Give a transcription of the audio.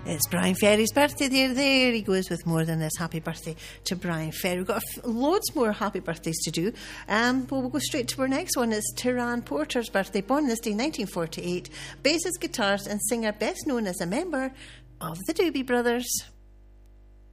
It's Brian Ferry's birthday there. He goes with more than this. Happy birthday to Brian Ferry. We've got loads more happy birthdays to do. We'll go straight to our next one. It's Tyrone Porter's birthday. Born this day, 1948. Bassist, guitarist and singer, best known as a member of the Doobie Brothers.